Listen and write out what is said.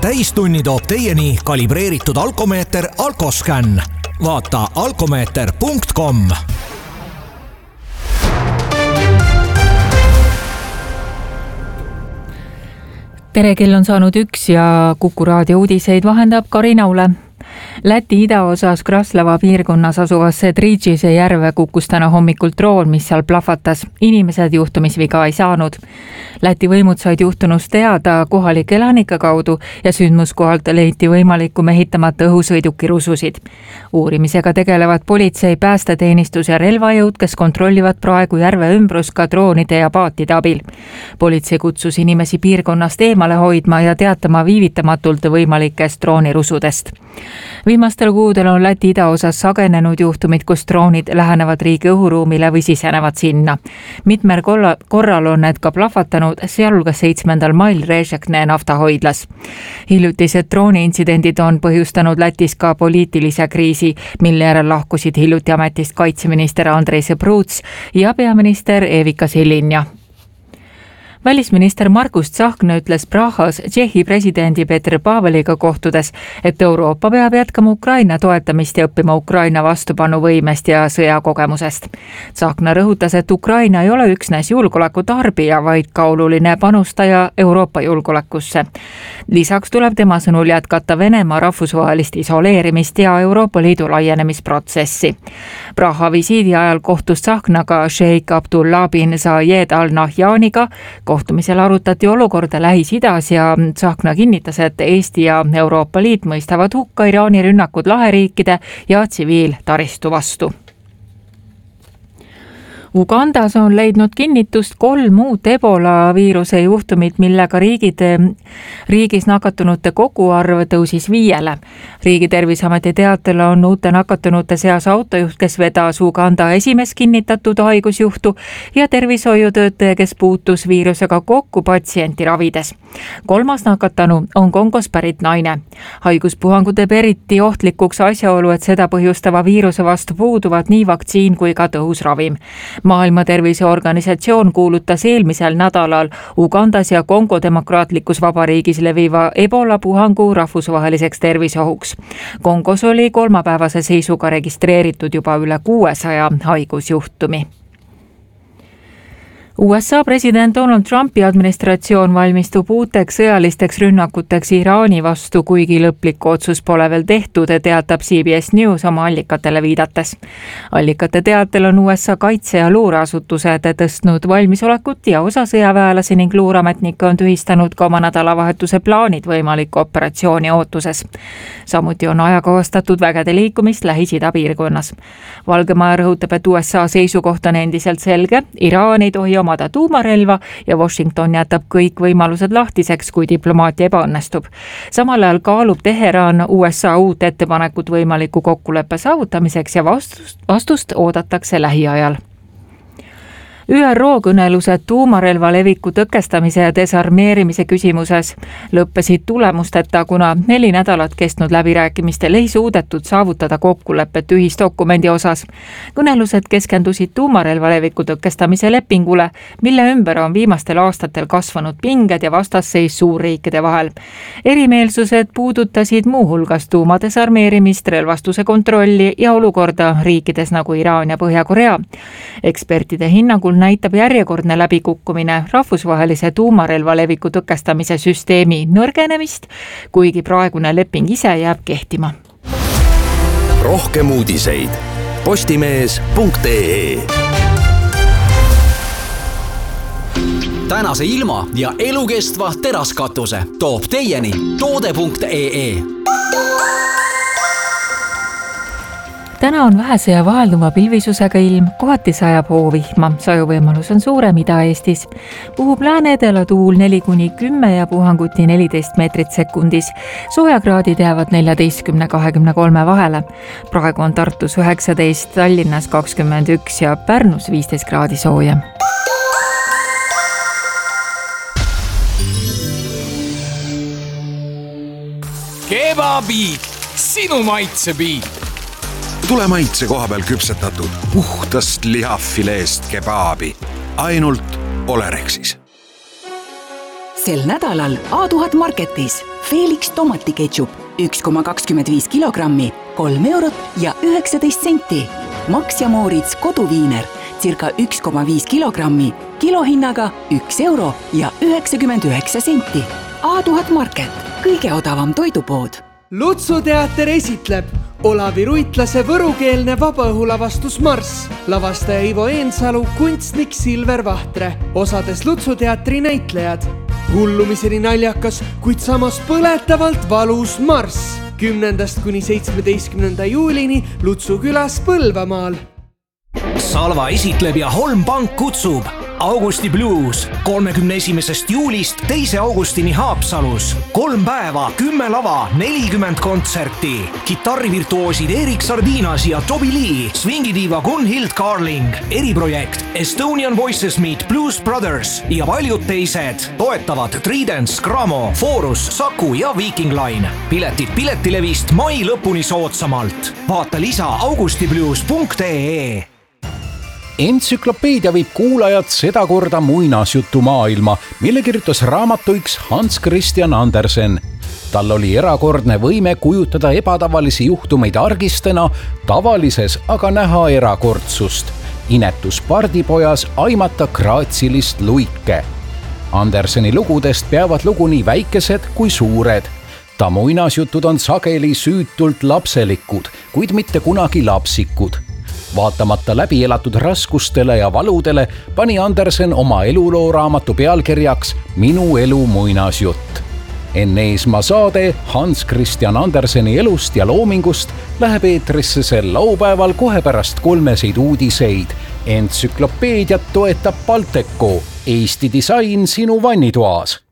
täistunni toob teieni kalibreeritud alkomeeter Alkoscan. Vaata alkomeeter.com. Tere, kell on saanud 1 ja Kuku raadio uudiseid vahendab Karina Ule. Läti idaosas Kraslava piirkonnas asuvasse Tridžise järve kukkus täna hommikul droon, mis seal plahvatas. Inimesed juhtumisviga ei saanud. Läti võimud said juhtunust teada kohalike elanike kaudu ja sündmuskohalt leiti võimalikku mehitamata õhusõiduki rususid. Uurimisega tegelevad politsei, päästeteenistus ja relvajõud, kes kontrollivad praegu järve ümbrus ka droonide ja paatide abil. Politsei kutsus inimesi piirkonnast eemale hoidma ja teatama viivitamatult võimalikest droonirusudest. Viimastel kuudel on Läti idaosas sagenenud juhtumid, kus droonid lähenevad riigi õhuruumile või sisenevad sinna. Mitmel korral on need ka plahvatanud, sealhulgas 7. mail Režekne naftahoidlas. Hiljutised drooniintsidendid on põhjustanud Lätis ka poliitilise kriisi, mille järel lahkusid hiljuti ametist kaitseminister Andrei Sõbruts ja peaminister Evika Silinja. Välisminister Margus Tsahkna ütles Prahas Tšehhi presidendi Petr Paveliga kohtudes, et Euroopa peab jätkama Ukraina toetamist ja õppima Ukraina vastupanuvõimest ja sõjakogemusest. Tsahkna rõhutas, et Ukraina ei ole üksnes julgeoleku tarbija, vaid ka oluline panustaja Euroopa julgeolekusse. Lisaks tuleb tema sõnul jätkata Venemaa rahvusvahelist isoleerimist ja Euroopa Liidu laienemisprotsessi. Praha visiidi ajal kohtus Tsahknaga Sheikh Abdullah bin Zayed al-Nahyaniga. Kohtumisel arutati olukorda Lähis-Idas ja Tsahkna kinnitas, et Eesti ja Euroopa Liit mõistavad hukka Iraani rünnakud laheriikide ja tsiviiltaristu vastu. Ugandas on leidnud kinnitust 3 uut Ebola viiruse juhtumit, millega riigis nakatunute koguarv tõusis 5. Riigi tervisameti teatel on uute nakatunute seas autojuht, kes vedas Uganda esimest kinnitatud haigusjuhtu ja tervishoiutöötaja, kes puutus viirusega kokku patsienti ravides. 3. nakatanu on Kongos pärit naine. Haiguspuhangu teeb eriti ohtlikuks asjaolu, et seda põhjustava viiruse vastu puuduvad nii vaktsiin kui ka tõhus ravim. Maailma Terviseorganisatsioon kuulutas eelmisel nädalal Ugandas ja Kongo demokraatlikus vabariigis leviva Ebola puhangu rahvusvaheliseks terviseohuks. Kongos oli kolmapäevase seisuga registreeritud juba üle 600 haigusjuhtumi. USA president Donald Trumpi administratsioon valmistub uuteks sõjalisteks rünnakuteks Iraani vastu, kuigi lõplikku otsus pole veel tehtud, teatab CBS News oma allikatele viidates. Allikate teatel on USA kaitse- ja luureasutused tõstnud valmisolekut ja osa sõjaväelasi ning luurametnikke on tühistanud ka oma nädalavahetuse plaanid võimaliku operatsiooni ootuses. Samuti on ajakohastatud vägede liikumist Lähis-Ida piirkonnas. Valgemaja rõhutab, et USA seisukoht on endiselt selge, Iraan ei tohi omada tuumarelva ja Washington jätab kõik võimalused lahtiseks, kui diplomaatia ebaõnnestub. Samal ajal kaalub Teheran USA uut ettepanekut võimaliku kokkuleppe saavutamiseks ja vastust oodatakse lähiajal. ÜRO kõnelused tuumarelva leviku tõkestamise ja desarmeerimise küsimuses lõppesid tulemusteta, kuna 4 nädalat kestnud läbirääkimistel ei suudetud saavutada kokkulepet ühisdokumendi osas. Kõnelused keskendusid tuumarelva leviku tõkestamise lepingule, mille ümber on viimastel aastatel kasvanud pinged ja vastasseis suurriikide vahel. Erimeelsused puudutasid muuhulgas tuumadesarmeerimist, relvastuse kontrolli ja olukorda riikides nagu Iraan ja Põhja-Korea. Ekspertide hinnangul näitab järjekordne läbikukkumine rahvusvahelise tuumarelva leviku tõkestamise süsteemi nõrgenemist, kuigi praegune leping ise jääb kehtima. Rohkem uudiseid postimees.ee. Tänase ilma ja elukestva teraskatuse toob teieni toode.ee. Täna on vähese ja vahelduva pilvisusega ilm, kohati sajab hoovihma, sajuvõimalus on suurem Ida-Eestis. Puhub lääne-edela tuul 4–10 ja puhanguti 14 meetrit sekundis. Soojakraadid jäävad 14–23 vahele. Praegu on Tartus 19, Tallinnas 21 ja Pärnus 15 kraadi sooja. Kebabiik, sinu maitsebiik. Tule maitse koha peal küpsetatud puhtast lihafileest kebaabi. Ainult Olerexis. Sel nädalal A1000 Marketis Felix tomatiketšup 1,25 kilogrammi, 3 eurot ja 19 senti. Max ja Moritz koduviiner circa 1,5 kilogrammi, kilohinnaga 1 euro ja 99 senti. A1000 Market, kõige odavam toidupood. Lutsuteater esitleb Olavi Ruitlase võrukeelne vabaõhulavastus Marss. Lavastaja Ivo Eensalu, kunstnik Silver Vahtre, osades Lutsuteatri näitlejad. Hullumiseni naljakas, kuid samas põletavalt valus Marss. 10. kuni 17. juulini Lutsu külas Põlvamaal. Salva esitleb ja Holm Pank kutsub Augusti Blues 31. juulist 2. augustini Haapsalus. 3 päeva, 10 lava, 40 kontserti. Kitarrivirtuoosid Erik Sardinas ja Toby Lee, swingidiiva Gunhild Carling, eriprojekt Estonian Voices Meet Blues Brothers ja paljud teised. Toetavad Tridents, Gramo, Forus, Saku ja Viking Line. Piletid Piletilevist mai lõpuni soodsamalt. Vaata lisa augustiblues.ee. Entsüklopeedia viib kuulajad sedakorda muinasjutu maailma, mille kirjutas raamatuiks Hans Christian Andersen. Tal oli erakordne võime kujutada ebatavalisi juhtumeid argistena, tavalises aga näha erakordsust. Inetus pardipojas aimata graatsilist luike. Anderseni lugudest peavad lugu nii väikesed kui suured. Ta muinasjutud on sageli süütult lapselikud, kuid mitte kunagi lapsikud. Vaatamata läbi elatud raskustele ja valudele pani Andersen oma elulooraamatu pealkirjaks Minu elu muinasjutt. Enne Eesmaa saade Hans Christian Anderseni elust ja loomingust läheb eetrisse sel laupäeval kohe pärast 3 uudiseid. Entsüklopeediat toetab Balteco, Eesti disain sinu vannitoas.